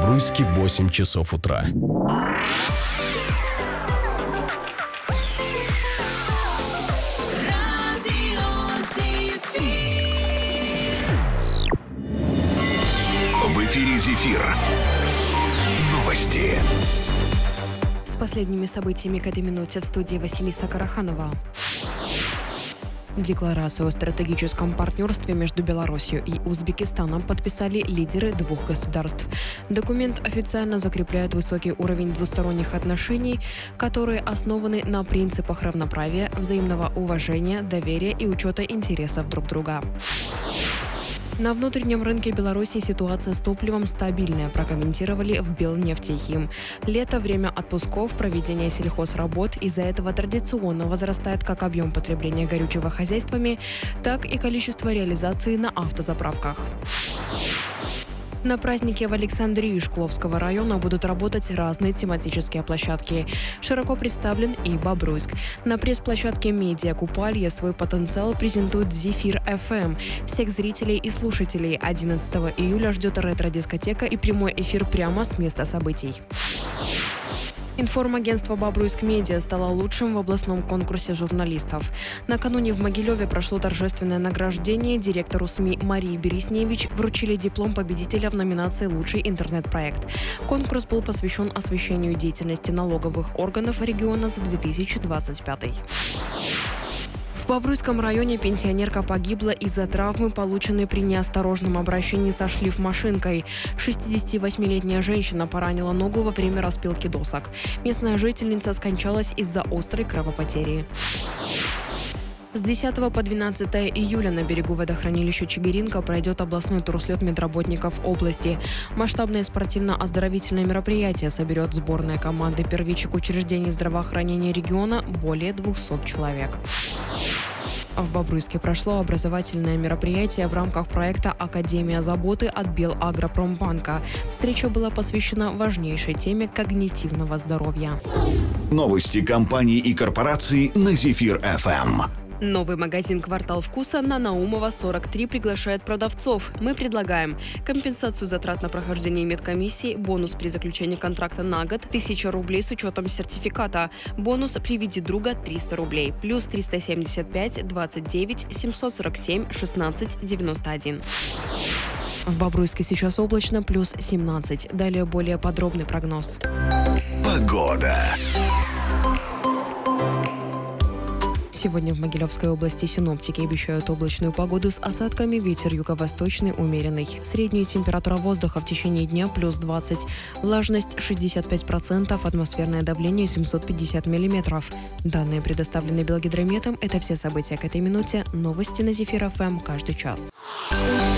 Бобруйске 8 часов утра. В эфире «Зефир». Новости. С последними событиями к этой минуте в студии Василиса Караханова. Декларацию о стратегическом партнерстве между Беларусью и Узбекистаном подписали лидеры двух государств. Документ официально закрепляет высокий уровень двусторонних отношений, которые основаны на принципах равноправия, взаимного уважения, доверия и учета интересов друг друга. На внутреннем рынке Беларуси ситуация с топливом стабильная, прокомментировали в Белнефтехим. Лето – время отпусков, проведения сельхозработ. Из-за этого традиционно возрастает как объем потребления горючего хозяйствами, так и количество реализации на автозаправках. На празднике в Александрии Шкловского района будут работать разные тематические площадки. Широко представлен и Бобруйск. На пресс-площадке «Медиа Купалье» свой потенциал презентует «Зефир FM». Всех зрителей и слушателей 11 июля ждет ретро-дискотека и прямой эфир прямо с места событий. Информагентство «Бобруйск Медиа» стало лучшим в областном конкурсе журналистов. Накануне в Могилеве прошло торжественное награждение. Директору СМИ Марии Бересневич вручили диплом победителя в номинации «Лучший интернет-проект». Конкурс был посвящен освещению деятельности налоговых органов региона за 2025. В Бобруйском районе пенсионерка погибла из-за травмы, полученной при неосторожном обращении со шлифмашинкой. 68-летняя женщина поранила ногу во время распилки досок. Местная жительница скончалась из-за острой кровопотери. С 10 по 12 июля на берегу водохранилища Чигиринка пройдет областной турслет медработников области. Масштабное спортивно-оздоровительное мероприятие соберет сборная команды первичек учреждений здравоохранения региона более 200 человек. В Бобруйске прошло образовательное мероприятие в рамках проекта «Академия заботы» от Белагропромбанка. Встреча была посвящена важнейшей теме когнитивного здоровья. Новости компаний и корпораций на «Зефир FM». Новый магазин «Квартал вкуса» на Наумова, 43 приглашает продавцов. Мы предлагаем компенсацию затрат на прохождение медкомиссии, бонус при заключении контракта на год, 1000 рублей с учетом сертификата, бонус «Приведи друга» 300 рублей, плюс 375 29 747 16 91. В Бобруйске сейчас облачно, плюс 17. Далее более подробный прогноз. Погода. Сегодня в Могилевской области синоптики обещают облачную погоду с осадками, ветер юго-восточный умеренный. Средняя температура воздуха в течение дня плюс 20, влажность 65%, атмосферное давление 750 миллиметров. Данные предоставлены Белгидрометом. Это все события к этой минуте. Новости на «Зефир FM» каждый час.